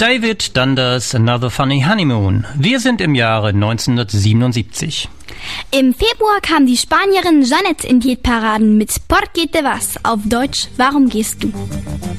David Dunder's Another Funny Honeymoon. Wir sind im Jahre 1977. Im Februar kam die Spanierin Jeanette in die Hitparaden mit Por qué te vas, auf Deutsch, warum gehst du?